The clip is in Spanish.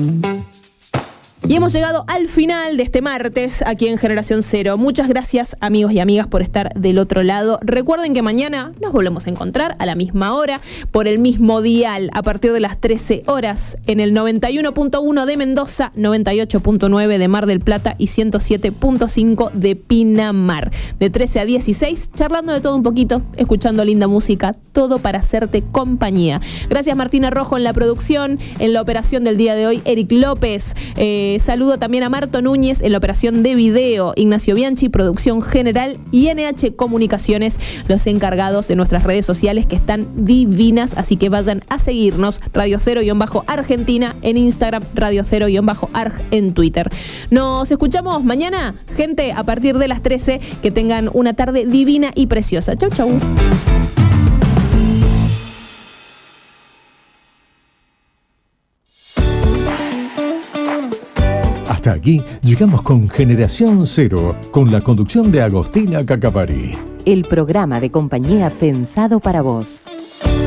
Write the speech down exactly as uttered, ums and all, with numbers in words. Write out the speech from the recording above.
Y hemos llegado al final de este martes aquí en Generación Cero. Muchas gracias, amigos y amigas, por estar del otro lado. Recuerden que mañana nos volvemos a encontrar a la misma hora por el mismo dial a partir de las trece horas en el noventa y uno punto uno de Mendoza, noventa y ocho punto nueve de Mar del Plata y ciento siete punto cinco de Pinamar. De trece a dieciséis, charlando de todo un poquito, escuchando linda música, todo para hacerte compañía. Gracias, Martina Rojo en la producción, en la operación del día de hoy, Eric López. Eh, Saludo también a Marto Núñez en la operación de video, Ignacio Bianchi, producción general, y N H Comunicaciones, los encargados de nuestras redes sociales que están divinas, así que vayan a seguirnos, Radio Cero-Argentina en Instagram, Radio Cero-Arg en Twitter. Nos escuchamos mañana, gente, a partir de las trece, que tengan una tarde divina y preciosa. Chau, chau. Hasta aquí llegamos con Generación Cero, con la conducción de Agostina Cacapari. El programa de compañía pensado para vos.